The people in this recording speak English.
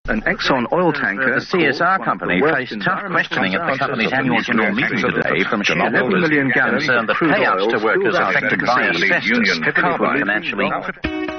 An Exxon oil tanker. The CSR company faced tough questioning at the company's annual general meeting today from shareholders concerned that payouts to workers affected by asbestos could be quite financially.